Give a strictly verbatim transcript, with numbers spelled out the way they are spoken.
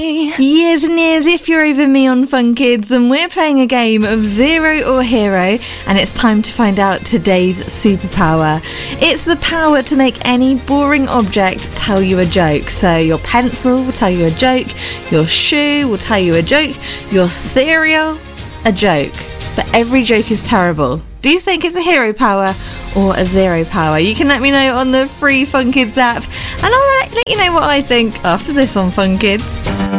Years and years if you're over me on Fun Kids, and we're playing a game of Zero or Hero, and it's time to find out today's superpower. It's the power to make any boring object tell you a joke. So your pencil will tell you a joke, your shoe will tell you a joke, your cereal, a joke. But every joke is terrible. Do you think it's a hero power or a zero power? You can let me know on the free Fun Kids app, and I'll let, let you know what I think after this on Fun Kids.